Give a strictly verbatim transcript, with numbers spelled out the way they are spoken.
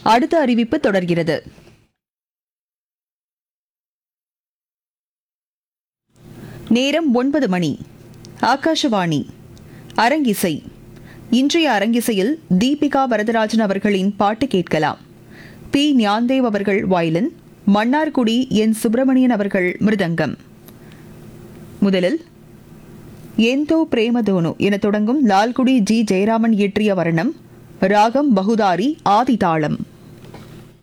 அடுத்த அறிவிப்பு தொடர்கிறது. நேரம் ஒன்பது மணி. ஆகாஷவாணி. அரங்கிசை. இன்றைய அரங்கிசையில் தீபிகா வரதராஜன் அவர்களின் பாட்டு கேட்கலாம். பி ஞான்தேவ் அவர்கள் வயலின், மன்னார்குடி என் சுப்பிரமணியன் அவர்கள் மிருதங்கம். முதலில் ஏந்தோ பிரேமதோனு என தொடங்கும் லால்குடி ஜி ஜெயராமன் இயற்றிய வர்ணம், ராகம் பகுதாரி, ஆதிதாளம்.